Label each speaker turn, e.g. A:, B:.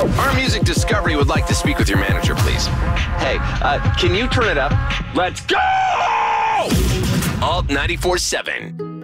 A: Our Music Discovery would like to speak with your manager, please.
B: Hey, can you turn it up?
A: Let's go! Alt 94.7.